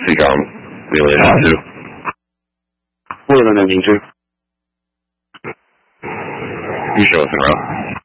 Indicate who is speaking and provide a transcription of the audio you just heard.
Speaker 1: speak on really how to.
Speaker 2: 为了呢，您这。
Speaker 1: You show us in a row.